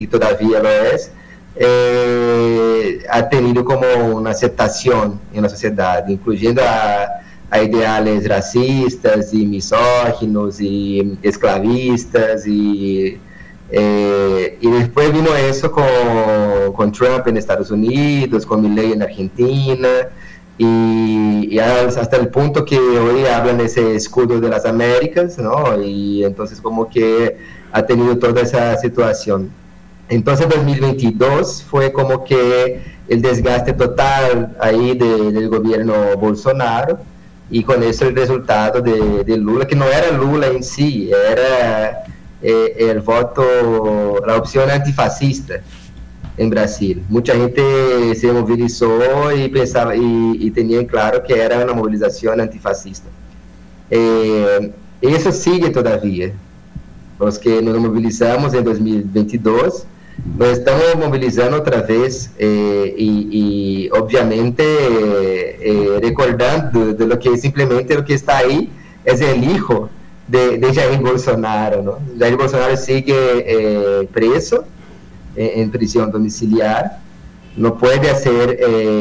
y todavía lo es, ha tenido como una aceptación en la sociedad, incluyendo a ideales racistas y misóginos y esclavistas y después vino eso con Trump en Estados Unidos, con Milei en Argentina y hasta el punto que hoy hablan de ese escudo de las Américas, ¿no? Y entonces como que ha tenido toda esa situación. Entonces 2022 fue como que el desgaste total ahí del gobierno Bolsonaro y con eso el resultado de Lula, que no era Lula en sí, era el voto, la opción antifascista en Brasil. Mucha gente se movilizó y pensaba y tenía claro que era una movilización antifascista. Eso sigue todavía. Los que nos movilizamos en 2022 nos estamos movilizando otra vez y obviamente recordando de lo que simplemente lo que está ahí es el hijo de Jair Bolsonaro, ¿no? Jair Bolsonaro sigue preso en prisión domiciliar, no puede hacer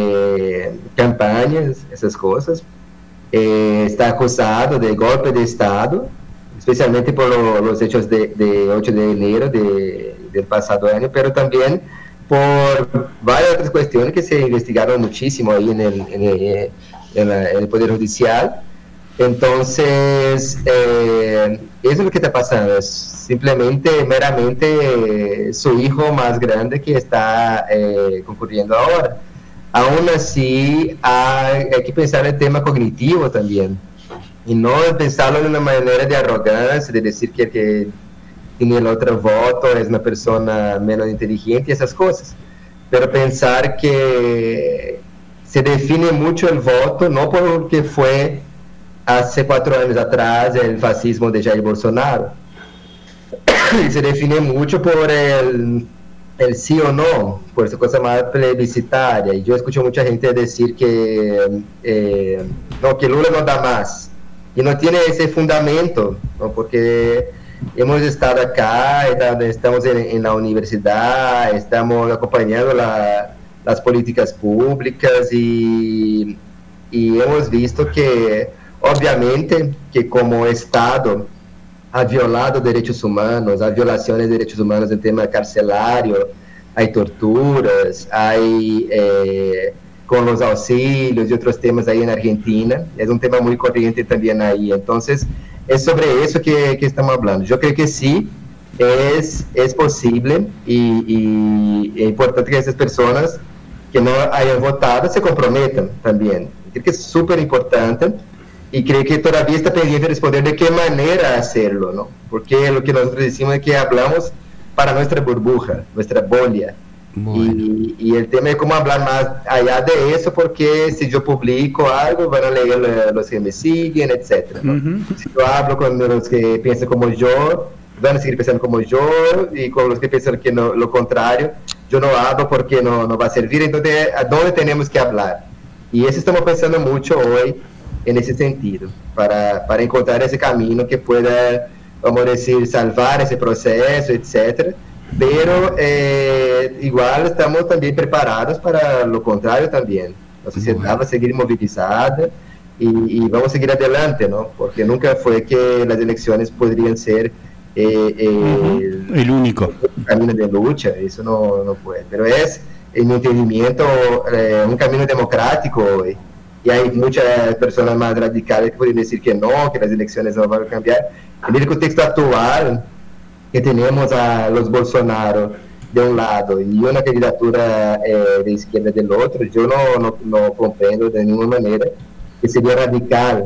campañas, esas cosas, está acusado de golpe de Estado, especialmente por los hechos de 8 de enero del pasado año, pero también por varias otras cuestiones que se investigaron muchísimo ahí en el Poder Judicial. Entonces, eso es lo que está pasando, es simplemente, meramente su hijo más grande que está concurriendo ahora. Aún así, hay que pensar el tema cognitivo también, y no pensarlo de una manera de arrogancia, de decir que el que tiene el otro voto es una persona menos inteligente y esas cosas, pero pensar que se define mucho el voto, no por lo que fue hace 4 años atrás el fascismo de Jair Bolsonaro, se define mucho por el sí o no, por esa cosa más plebiscitaria, y yo escucho mucha gente decir que no, que Lula no da más, y no tiene ese fundamento, ¿no? Porque hemos estado acá, estamos en la universidad, estamos acompañando las políticas públicas y hemos visto que, obviamente, que como Estado ha violado derechos humanos, hay violaciones de derechos humanos en tema carcelario, hay torturas, hay con los auxilios y otros temas ahí en Argentina, es un tema muy corriente también ahí, entonces es sobre eso que estamos hablando. Yo creo que sí, es posible y es importante que esas personas que no hayan votado se comprometan también, creo que es súper importante. Y creo que todavía está pendiente de responder de qué manera hacerlo, ¿no? Porque lo que nosotros decimos es que hablamos para nuestra burbuja, nuestra bolia. Y el tema es cómo hablar más allá de eso, porque si yo publico algo, van a leer los que me siguen, etc. ¿no? Si yo hablo con los que piensan como yo, van a seguir pensando como yo, y con los que piensan que no, lo contrario, yo no hablo porque no va a servir. Entonces, ¿a dónde tenemos que hablar? Y eso estamos pensando mucho hoy, en ese sentido, para encontrar ese camino que pueda, vamos a decir, salvar ese proceso, etcétera. Pero igual estamos también preparados para lo contrario también. La sociedad va a seguir movilizada y vamos a seguir adelante, ¿no? Porque nunca fue que las elecciones podrían ser el único camino de lucha, eso no fue. Pero es, en mi entendimiento, un camino democrático hoy. Y hay muchas personas más radicales que pueden decir que no, que las elecciones no van a cambiar. En el contexto actual, que tenemos a los Bolsonaro de un lado y una candidatura de izquierda del otro, yo no comprendo de ninguna manera que sería radical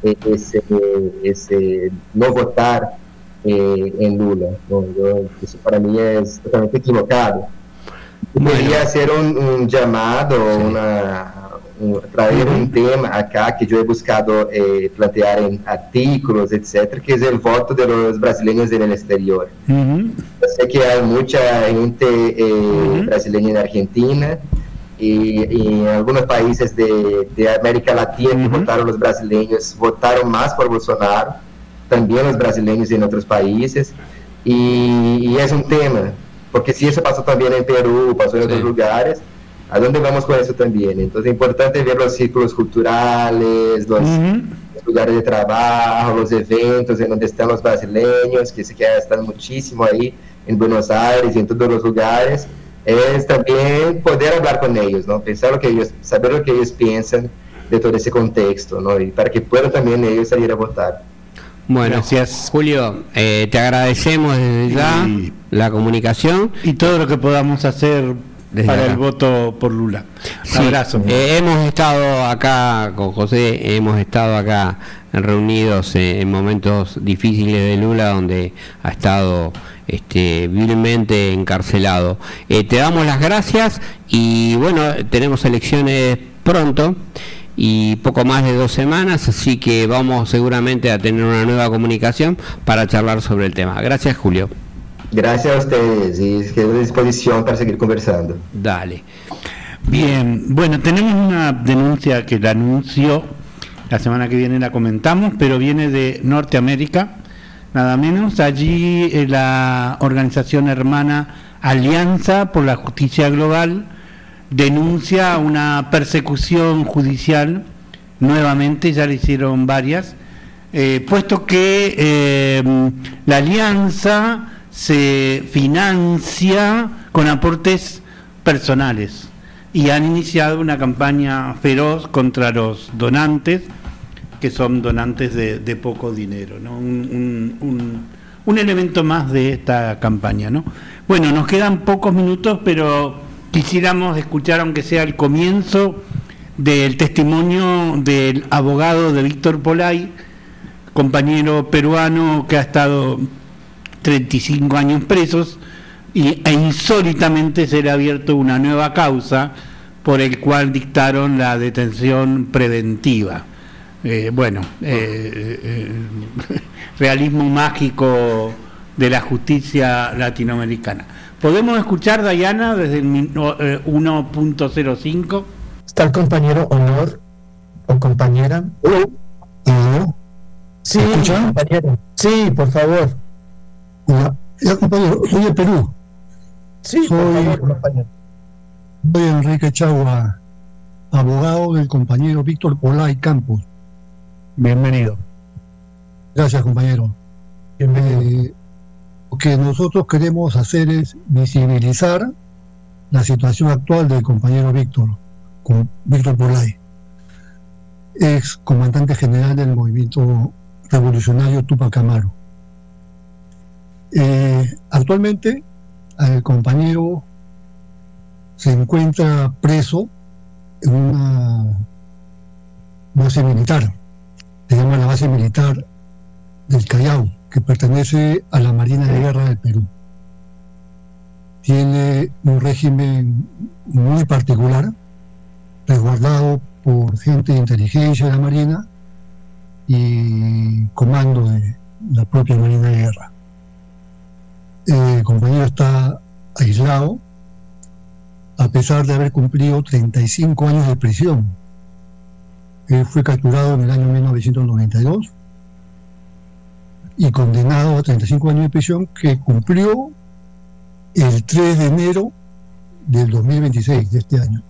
ese no votar en Lula. ¿No? Eso para mí es totalmente equivocado. Debería hacer un llamado, traer un tema acá que yo he buscado plantear en artículos, etcétera, que es el voto de los brasileños en el exterior. Yo sé que hay mucha gente brasileña en Argentina y en algunos países de América Latina que votaron los brasileños, votaron más por Bolsonaro, también los brasileños en otros países, y es un tema, porque si eso pasó también en Perú, pasó en otros lugares, ¿a dónde vamos con eso también? Entonces es importante ver los círculos culturales, los lugares de trabajo, los eventos en donde están los brasileños, que se quedan están muchísimo ahí en Buenos Aires y en todos los lugares. Es también poder hablar con ellos, ¿no? Pensar lo que ellos, saber lo que ellos piensan de todo ese contexto, ¿no? Y para que puedan también ellos salir a votar. Bueno, gracias, Julio. Te agradecemos desde ya la comunicación y todo lo que podamos hacer desde para acá. El voto por Lula. Sí, abrazo. Hemos estado acá con José, hemos estado acá reunidos en momentos difíciles de Lula, donde ha estado vilmente encarcelado. Te damos las gracias y bueno, tenemos elecciones pronto y poco más de 2 semanas, así que vamos seguramente a tener una nueva comunicación para charlar sobre el tema. Gracias, Julio. Gracias a ustedes y quedo a disposición para seguir conversando. Dale. Bien, bueno, tenemos una denuncia que la anunció, la semana que viene la comentamos, pero viene de Norteamérica, nada menos. Allí la organización hermana Alianza por la Justicia Global denuncia una persecución judicial, nuevamente, ya le hicieron varias, puesto que la alianza se financia con aportes personales y han iniciado una campaña feroz contra los donantes, que son donantes de poco dinero, ¿no? Un elemento más de esta campaña, ¿no? Bueno, nos quedan pocos minutos, pero quisiéramos escuchar, aunque sea el comienzo, del testimonio del abogado de Víctor Polay, compañero peruano que ha estado 35 años presos e insólitamente se le ha abierto una nueva causa por el cual dictaron la detención preventiva. Realismo mágico de la justicia latinoamericana. ¿Podemos escuchar, Dayana, desde el 1.05? ¿Está el compañero Honor o compañera? Sí, compañero. Sí, por favor. Hola, compañero, soy de Perú. Sí, soy Enrique Chagua, abogado del compañero Víctor Polay Campos. Bienvenido. Gracias, compañero. Bienvenido. Lo que nosotros queremos hacer es visibilizar la situación actual del compañero Víctor Polay, ex comandante general del movimiento revolucionario Túpac Amaru. Actualmente el compañero se encuentra preso en una base militar, se llama la base militar del Callao, que pertenece a la Marina de Guerra del Perú. Tiene un régimen muy particular, resguardado por gente de inteligencia de la Marina y comando de la propia Marina de Guerra. El compañero está aislado, a pesar de haber cumplido 35 años de prisión. Él fue capturado en el año 1992 y condenado a 35 años de prisión, que cumplió el 3 de enero del 2026 de este año.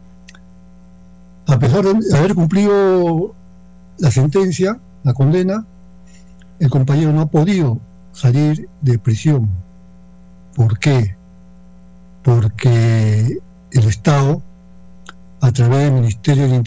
A pesar de haber cumplido la sentencia, la condena, el compañero no ha podido salir de prisión. ¿Por qué? Porque el Estado, a través del Ministerio de